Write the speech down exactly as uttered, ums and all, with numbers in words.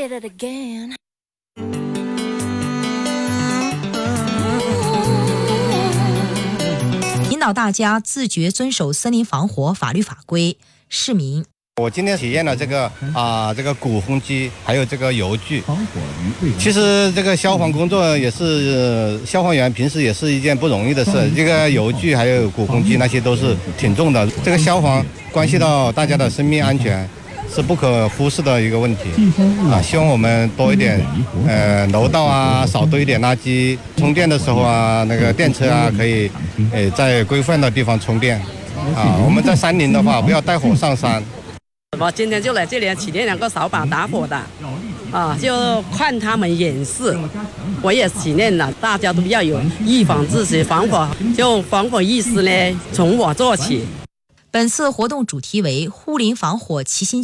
did it again. 引导大家自觉遵守森林防火法律法规。市民， 我今天体验了这个啊、呃，这个鼓风机，还有这个油锯。其实这个消防工作也是消防员平时也是一件不容易的事。这个油锯还有鼓风机那些都是挺重的。这个消防关系到大家的生命安全，是不可忽视的一个问题啊！希望我们多一点，呃，楼道啊，少堆一点垃圾。充电的时候啊，那个电车啊，可以，呃，在规范的地方充电。啊，我们在山林的话，不要带火上山。 我今天就来这里体验两个扫把打火的，啊，就看他们演示，我也体验了。大家都要有预防自己防火，就防火意识呢，从我做起。 本次活动主题为“护林防火齐心”。